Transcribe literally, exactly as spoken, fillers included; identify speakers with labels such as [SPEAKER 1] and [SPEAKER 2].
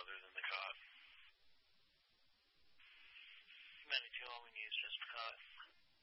[SPEAKER 1] other than the cot.
[SPEAKER 2] Humanity, all we need is just the cot.